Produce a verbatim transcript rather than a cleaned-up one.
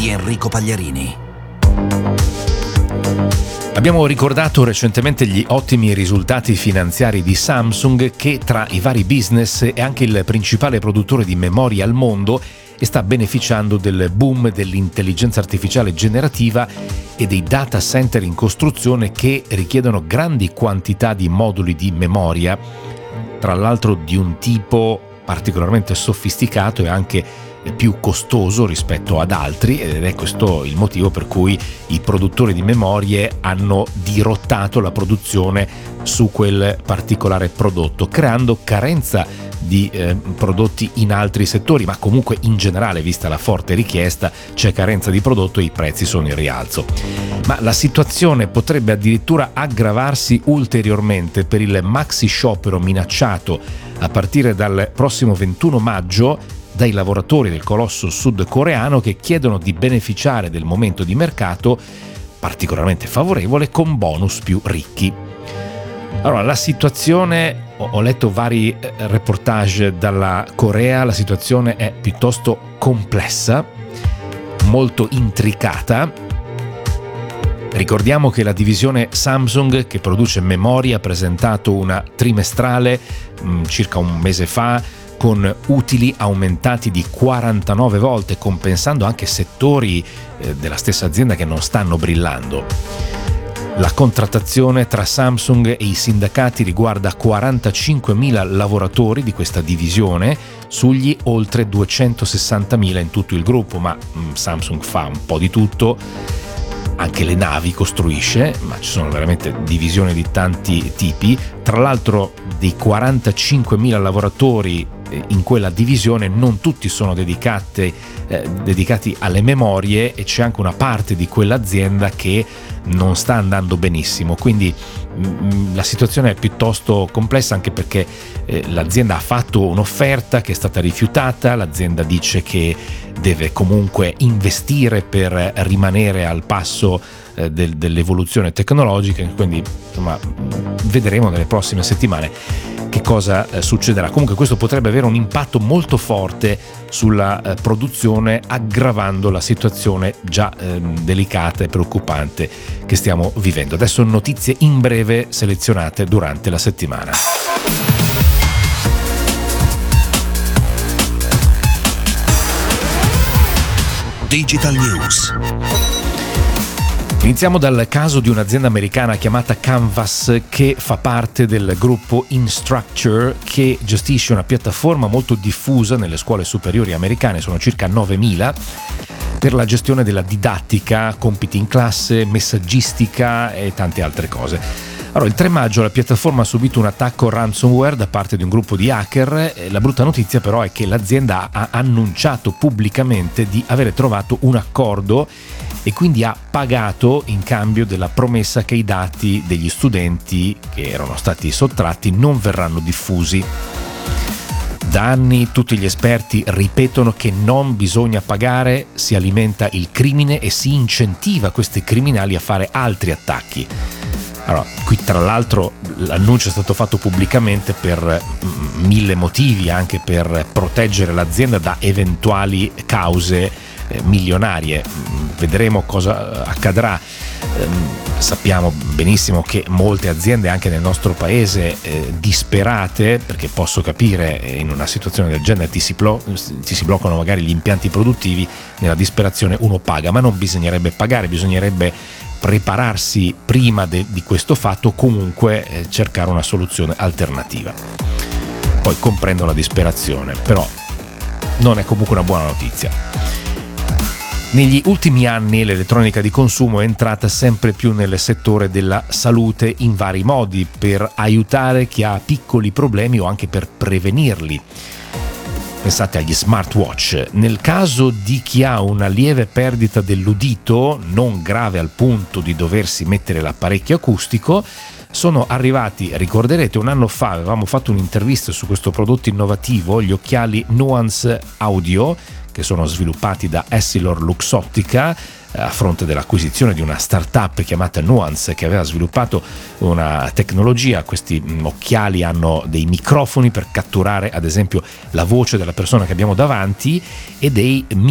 di Enrico Pagliarini. Abbiamo ricordato recentemente gli ottimi risultati finanziari di Samsung, che tra i vari business è anche il principale produttore di memorie al mondo e sta beneficiando del boom dell'intelligenza artificiale generativa e dei data center in costruzione che richiedono grandi quantità di moduli di memoria, tra l'altro di un tipo particolarmente sofisticato e anche più costoso rispetto ad altri, ed è questo il motivo per cui i produttori di memorie hanno dirottato la produzione su quel particolare prodotto, creando carenza di eh, prodotti in altri settori, ma comunque in generale, vista la forte richiesta, c'è carenza di prodotto e i prezzi sono in rialzo. Ma la situazione potrebbe addirittura aggravarsi ulteriormente per il maxi sciopero minacciato a partire dal prossimo ventuno maggio dai lavoratori del colosso sudcoreano, che chiedono di beneficiare del momento di mercato particolarmente favorevole con bonus più ricchi. Allora, la situazione, ho letto vari reportage dalla Corea, la situazione è piuttosto complessa, molto intricata. Ricordiamo che la divisione Samsung, che produce memoria, ha presentato una trimestrale mh, circa un mese fa, con utili aumentati di quarantanove volte, compensando anche settori eh, della stessa azienda che non stanno brillando. La contrattazione tra Samsung e i sindacati riguarda quarantacinquemila lavoratori di questa divisione sugli oltre duecentosessantamila in tutto il gruppo, ma mh, Samsung fa un po' di tutto, anche le navi costruisce, ma ci sono veramente divisioni di tanti tipi. Tra l'altro, dei quarantacinquemila lavoratori in quella divisione non tutti sono dedicati, eh, dedicati alle memorie, e c'è anche una parte di quell'azienda che non sta andando benissimo, quindi mh, la situazione è piuttosto complessa, anche perché eh, l'azienda ha fatto un'offerta che è stata rifiutata. L'azienda dice che deve comunque investire per rimanere al passo eh, del, dell'evoluzione tecnologica, quindi insomma vedremo nelle prossime settimane che cosa eh, succederà. Comunque questo potrebbe avere un impatto molto forte sulla eh, produzione, aggravando la situazione già eh, delicata e preoccupante che stiamo vivendo. Adesso notizie in breve selezionate durante la settimana. Digital News. Iniziamo dal caso di un'azienda americana chiamata Canvas, che fa parte del gruppo Instructure, che gestisce una piattaforma molto diffusa nelle scuole superiori americane, sono circa novemila, per la gestione della didattica, compiti in classe, messaggistica e tante altre cose. Allora, il tre maggio la piattaforma ha subito un attacco ransomware da parte di un gruppo di hacker. La brutta notizia però è che l'azienda ha annunciato pubblicamente di avere trovato un accordo e quindi ha pagato in cambio della promessa che i dati degli studenti che erano stati sottratti non verranno diffusi. Da anni tutti gli esperti ripetono che non bisogna pagare, si alimenta il crimine e si incentiva questi criminali a fare altri attacchi. Allora, qui tra l'altro l'annuncio è stato fatto pubblicamente per mille motivi, anche per proteggere l'azienda da eventuali cause eh, milionarie. Vedremo cosa accadrà. Eh, sappiamo benissimo che molte aziende anche nel nostro paese eh, disperate, perché posso capire eh, in una situazione del genere ti si, blo- ti si bloccano magari gli impianti produttivi, nella disperazione uno paga, ma non bisognerebbe pagare, bisognerebbe prepararsi prima de- di questo fatto, comunque eh, cercare una soluzione alternativa. Poi comprendo la disperazione, però non è comunque una buona notizia. Negli ultimi anni l'elettronica di consumo è entrata sempre più nel settore della salute in vari modi, per aiutare chi ha piccoli problemi o anche per prevenirli. Pensate agli smartwatch. Nel caso di chi ha una lieve perdita dell'udito, non grave al punto di doversi mettere l'apparecchio acustico, sono arrivati, ricorderete, un anno fa avevamo fatto un'intervista su questo prodotto innovativo, gli occhiali Nuance Audio, che sono sviluppati da Essilor Luxottica a fronte dell'acquisizione di una startup chiamata Nuance, che aveva sviluppato una tecnologia. Questi occhiali hanno dei microfoni per catturare ad esempio la voce della persona che abbiamo davanti e dei